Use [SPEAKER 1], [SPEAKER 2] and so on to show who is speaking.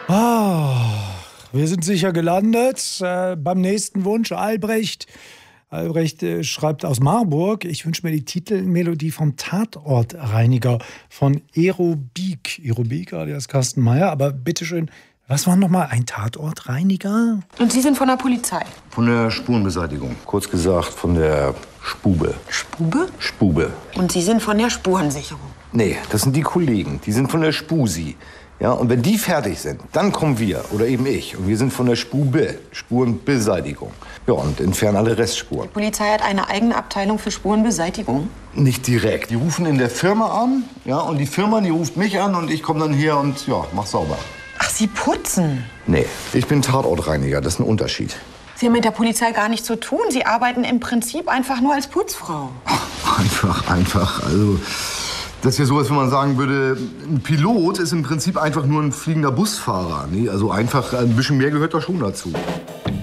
[SPEAKER 1] Wir sind sicher gelandet. Beim nächsten Wunsch, Albrecht. Albrecht schreibt aus Marburg: Ich wünsche mir die Titelmelodie vom Tatortreiniger von Aerobik. Aerobik, alias Carsten Meyer. Aber bitteschön, was war nochmal ein Tatortreiniger?
[SPEAKER 2] Und Sie sind von der Polizei?
[SPEAKER 3] Von der Spurenbeseitigung. Kurz gesagt, von der Spube.
[SPEAKER 2] Spube?
[SPEAKER 3] Spube.
[SPEAKER 2] Und Sie sind von der Spurensicherung?
[SPEAKER 3] Nee, das sind die Kollegen. Die sind von der Spusi. Ja, und wenn die fertig sind, dann kommen wir, oder eben ich. Und wir sind von der Spube, Spurenbeseitigung. Ja, und entfernen alle Restspuren.
[SPEAKER 2] Die Polizei hat eine eigene Abteilung für Spurenbeseitigung?
[SPEAKER 3] Nicht direkt. Die rufen in der Firma an, ja, und die Firma, die ruft mich an und ich komme dann her und, ja, mach sauber.
[SPEAKER 2] Ach, Sie putzen?
[SPEAKER 3] Nee, ich bin Tatortreiniger, das ist ein Unterschied.
[SPEAKER 2] Sie haben mit der Polizei gar nichts zu tun. Sie arbeiten im Prinzip einfach nur als Putzfrau.
[SPEAKER 3] Ach, einfach. Also, das ist ja so, als wenn man sagen würde, ein Pilot ist im Prinzip einfach nur ein fliegender Busfahrer. Nee, also einfach, ein bisschen mehr gehört da schon dazu.